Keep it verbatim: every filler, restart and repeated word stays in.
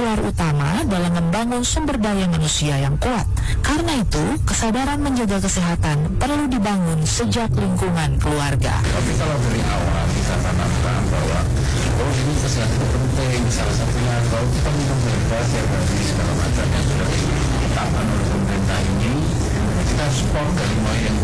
pilar utama dalam membangun sumber daya manusia yang kuat. Karena itu, kesadaran menjaga kesehatan perlu dibangun sejak lingkungan keluarga. Tapi kalau dari awal kita tanamkan bahwa oh ini kesehatan itu penting, salah satunya kalau kita minum bebas ya berarti segala macam yang sudah ditetapkan oleh pemerintah ini, kita support dari mulai yang